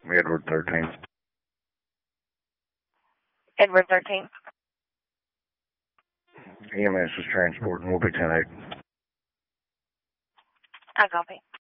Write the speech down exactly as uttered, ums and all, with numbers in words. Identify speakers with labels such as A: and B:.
A: Edward thirteen.
B: Edward thirteen.
A: E M S is transporting. We'll be ten eight.
B: I copy.